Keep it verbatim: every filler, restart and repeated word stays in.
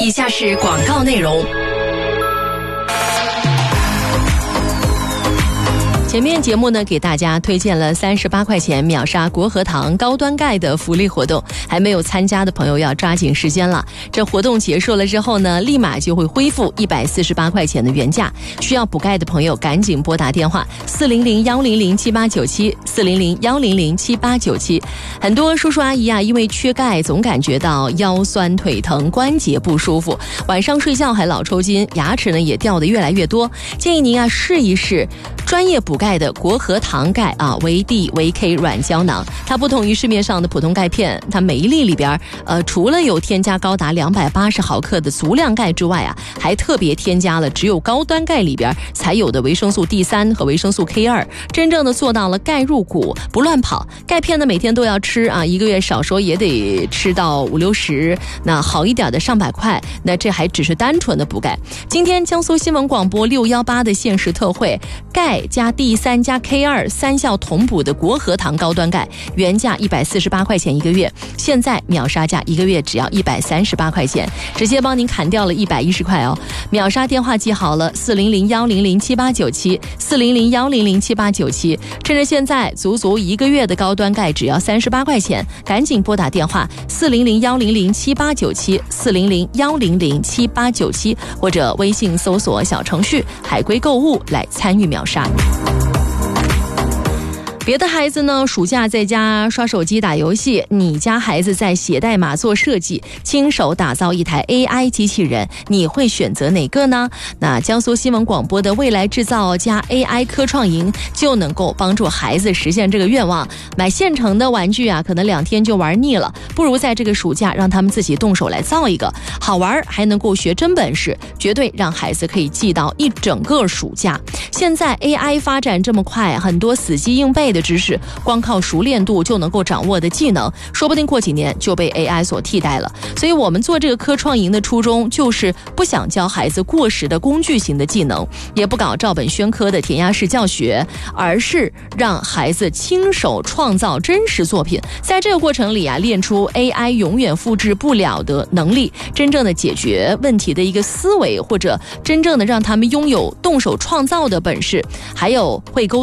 以下是广告内容。前面节目呢，给大家推荐了三十八块钱秒杀国和堂高端钙的福利活动，还没有参加的朋友要抓紧时间了。这活动结束了之后呢，立马就会恢复一百四十八块钱的原价。需要补钙的朋友，赶紧拨打电话四零零幺零零七八九七四零零幺零零七八九七。很多叔叔阿姨啊，因为缺钙，总感觉到腰酸腿疼、关节不舒服，晚上睡觉还老抽筋，牙齿呢也掉得越来越多。建议您啊试一试专业补钙的国和堂钙啊维 D 维 K 软胶囊。它不同于市面上的普通钙片，它每一粒里边呃除了有添加高达两百八十毫克的足量钙之外啊，还特别添加了只有高端钙里边才有的维生素 D 三 和维生素 K 二，真正的做到了钙入骨不乱跑。钙片呢每天都要吃啊，一个月少说也得吃到五六十，那好一点的上百块，那这还只是单纯的补钙。今天江苏新闻广播六一八的限时特惠，钙加 D 三 加 K 二 三效同补的国和堂高端钙，原价一百四十八块钱一个月，现在秒杀价一个月只要一百三十八块钱，直接帮您砍掉了一百一十块哦。秒杀电话记好了，四零零幺零零七八九七四零零幺零零七八九七，趁着现在足足一个月的高端钙只要三十八块钱，赶紧拨打电话四零零幺零零七八九七四零零幺零零七八九七，或者微信搜索小程序海龟购物来参与秒杀。别的孩子呢，暑假在家刷手机打游戏，你家孩子在写代码做设计，亲手打造一台 A I 机器人，你会选择哪个呢？那江苏新闻广播的未来制造加 A I 科创营就能够帮助孩子实现这个愿望。买现成的玩具啊，可能两天就玩腻了，不如在这个暑假让他们自己动手来造一个，好玩还能够学真本事，绝对让孩子可以记到一整个暑假。现在 A I 发展这么快，很多死记硬背的知识，光靠熟练度就能够掌握的技能，说不定过几年就被 A I 所替代了。所以我们做这个科创营的初衷，就是不想教孩子过时的工具型的技能，也不搞照本宣科的填鸭式教学，而是让孩子亲手创造真实作品，在这个过程里啊，练出 A I 永远复制不了的能力，真正的解决问题的一个思维，或者真正的让他们拥有动手创造的本事，还有会沟